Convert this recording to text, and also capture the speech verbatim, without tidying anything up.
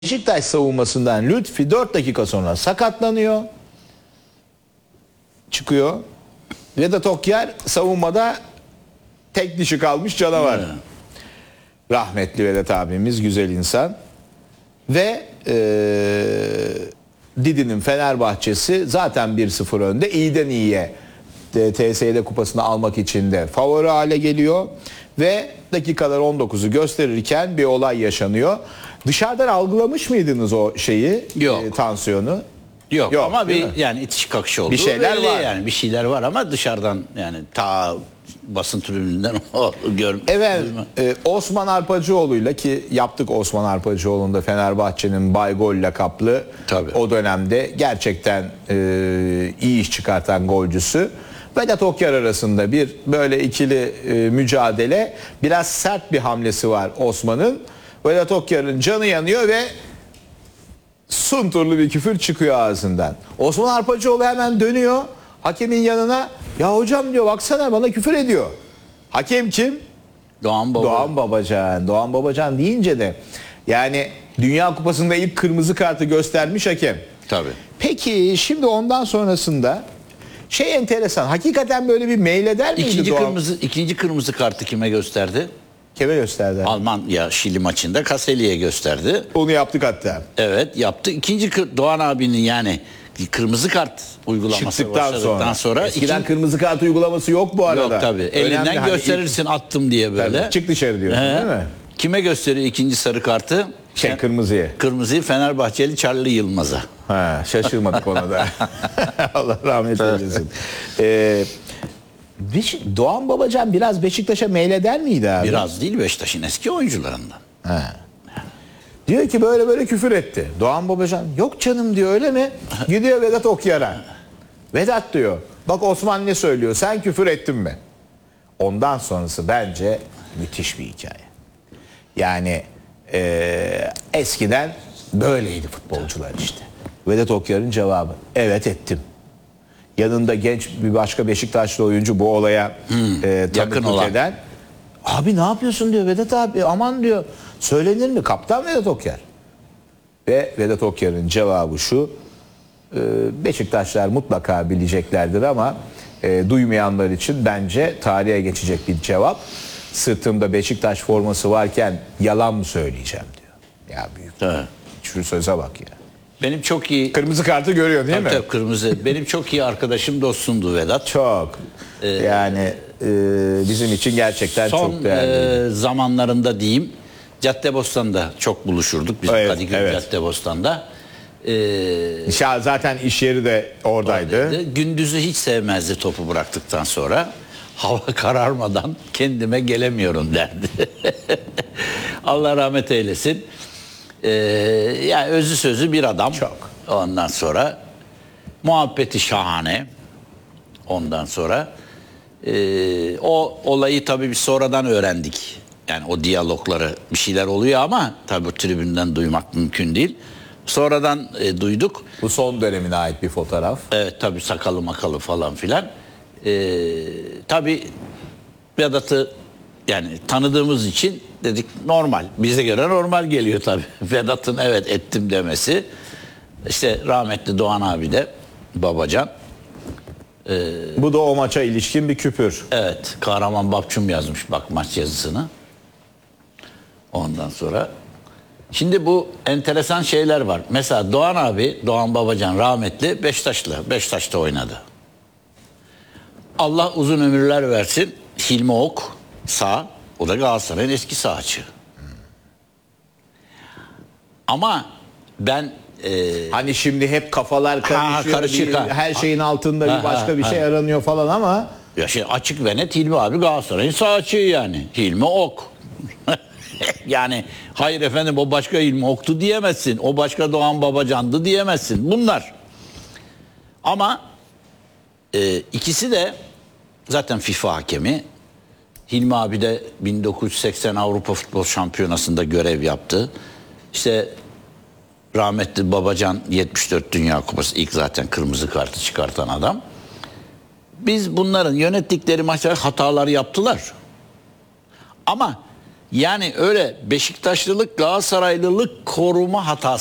Beşiktaş savunmasından Lütfi dört dakika sonra sakatlanıyor. Çıkıyor. Vedat Okyar savunmada tek dişi kalmış canavar. Hmm. Rahmetli Vedat abimiz, güzel insan. Ve ee, Didi'nin Fenerbahçesi zaten bir sıfır önde. İyiden iyiye T S E kupasını almak için de favori hale geliyor. Ve dakikalar on dokuzu gösterirken bir olay yaşanıyor. Dışarıdan algılamış mıydınız o şeyi? Yok. E, tansiyonu? Yok, Yok ama bir mi? yani itiş kakışı oldu. Bir şeyler belli var. Yani bir şeyler var ama dışarıdan yani ta basın tribününden o görmüş. Evet, e, Osman Arpacıoğlu'yla ki yaptık Osman Arpacıoğlu'nda Fenerbahçe'nin Baygol lakaplı Tabii. o dönemde gerçekten e, iyi iş çıkartan golcüsü. Vedat Okyar arasında bir böyle ikili e, mücadele, biraz sert bir hamlesi var Osman'ın. Vedat Okyar'ın canı yanıyor ve sunturlu bir küfür çıkıyor ağzından. Osman Arpacıoğlu hemen dönüyor hakemin yanına. Ya hocam diyor, baksana bana küfür ediyor. Hakem kim? Doğan Baba. Doğan Babacan. Doğan Babacan deyince de yani Dünya Kupası'nda ilk kırmızı kartı göstermiş hakem. Tabii. Peki şimdi ondan sonrasında şey enteresan. Hakikaten böyle bir meyleder miydi İkinci Doğan? kırmızı ikinci kırmızı kartı kime gösterdi? Kime gösterdi? Almanya Şili maçında Kaseli'ye gösterdi. Onu yaptık hatta. Evet, yaptı. İkinci kır, Doğan abinin yani kırmızı kart uygulaması çıktıktan sonra. sonra Eskiden ikinci... kırmızı kart uygulaması yok bu arada. Yok tabii. Elinden Önemli, gösterirsin hani ilk... attım diye böyle. Tabii, çık dışarı diyorsun, He. değil mi? Kime gösteriyor ikinci sarı kartı? Şey, kırmızıya. Kırmızıyı Fenerbahçeli Charlie Yılmaz'a. Ha, şaşırmadık ona da. Allah rahmet eylesin. Ee, Doğan Babacan biraz Beşiktaş'a meyleder miydi abi? Biraz değil, Beşiktaş'ın eski oyuncularından. Ha. Diyor ki böyle böyle küfür etti. Doğan Babacan yok canım diyor, öyle mi? Gidiyor Vedat Okyar'a. Vedat diyor, bak Osman ne söylüyor, sen küfür ettin mi? Ondan sonrası bence müthiş bir hikaye. Yani e, eskiden böyleydi futbolcular işte. Vedat Okyar'ın cevabı evet ettim. Yanında genç bir başka Beşiktaşlı oyuncu bu olaya hmm, e, tanıklık eden. Abi ne yapıyorsun diyor Vedat abi, aman diyor, söylenir mi? Kaptan Vedat Okyar. Ve Vedat Okyar'ın cevabı şu: e, Beşiktaşlar mutlaka bileceklerdir ama e, duymayanlar için bence tarihe geçecek bir cevap. Sırtımda Beşiktaş forması varken yalan mı söyleyeceğim diyor. Ya büyük. Evet. Şu söze bak ya. Benim çok iyi... Kırmızı kartı görüyor değil tabii, mi? Tabii kırmızı. Benim çok iyi arkadaşım, dostumdu Vedat. Çok. Ee, yani e, bizim için gerçekten son, çok değerli. Son e, zamanlarında diyeyim, Caddebostan'da çok buluşurduk. Bizim evet, Kadıköy evet. Caddebostan'da. Ee, Zaten iş yeri de oradaydı. oradaydı. Gündüzü hiç sevmezdi topu bıraktıktan sonra. Hava kararmadan kendime gelemiyorum derdi. Allah rahmet eylesin. Ee, yani özü sözü bir adam. Çok. Ondan sonra muhabbeti şahane. Ondan sonra e, o olayı tabii biz sonradan öğrendik. Yani o diyalogları, bir şeyler oluyor ama tabii tribünden duymak mümkün değil. Sonradan e, duyduk. Bu son dönemine ait bir fotoğraf. Evet tabii, sakalı makalı falan filan. Ee, tabii Vedat'ı yani tanıdığımız için dedik normal. Bize göre normal geliyor tabii. Vedat'ın evet ettim demesi. İşte rahmetli Doğan abi de, Babacan. Ee, Bu da o maça ilişkin bir küpür. Evet. Kahraman Babçum yazmış bak maç yazısını. Ondan sonra. Şimdi bu enteresan şeyler var. Mesela Doğan abi, Doğan Babacan rahmetli Beşiktaşlı. Beşiktaş'ta oynadı. Allah uzun ömürler versin. Hilmi Ok sağ. O da Galatasaray'ın eski sağ açığı. Ama ben e, hani şimdi hep kafalar karışıyor. Ha, karışık, bir, ha. her şeyin altında Ha, bir başka ha, bir şey ha. aranıyor falan ama ya şey açık ve net Hilmi abi Galatasaray'ın sağ açığı yani. Hilmi Ok. Yani hayır efendim o başka Hilmi Ok'tu diyemezsin. O başka Doğan Babacan'dı diyemezsin. Bunlar. Ama e, ikisi de zaten FIFA hakemi. Hilmi abi de bin dokuz yüz seksen Avrupa Futbol Şampiyonası'nda görev yaptı. İşte rahmetli Babacan yetmiş dört Dünya Kupası ilk zaten kırmızı kartı çıkartan adam. Biz bunların yönettikleri maçlar hatalar yaptılar. Ama Yani öyle Beşiktaşlılık, Galatasaraylılık koruma hatası